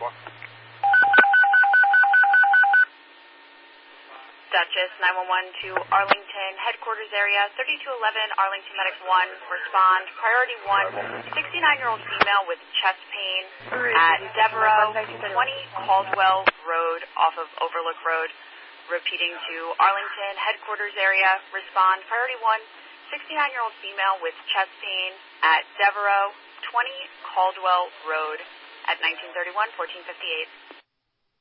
Duchess 911 to Arlington headquarters area, 3211 Arlington Medic 1, respond. Priority 1, 69-year-old female with chest pain at Devereaux, 20 Caldwell Road off of Overlook Road. Repeating to Arlington headquarters area, respond. Priority 1, 69-year-old female with chest pain at Devereaux, 20 Caldwell Road at 1931-1458.